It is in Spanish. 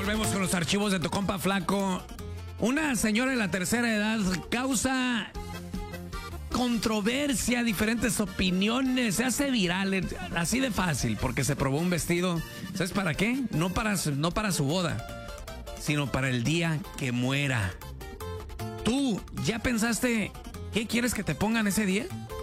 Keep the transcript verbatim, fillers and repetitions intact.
volvemos con los archivos de tu compa Flaco. Una señora de la tercera edad causa controversia, diferentes opiniones, se hace viral, así de fácil, porque se probó un vestido. ¿Sabes para qué? No para, no para su boda, sino para el día que muera. ¿Tú ya pensaste qué quieres que te pongan ese día?